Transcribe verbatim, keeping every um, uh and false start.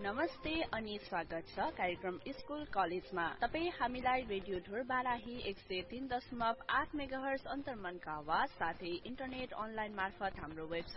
नमस्ते अनि स्वागत छ कार्यक्रम स्कूल कलेजमा। तपाई हामीलाई रेडियो ढोरबाराही एक सय तीन दशमलव आठ मेगाहर्ज अन्तर्मनका आवाज साथै इन्टरनेट अनलाइन मार्फत हाम्रो वेबसाइट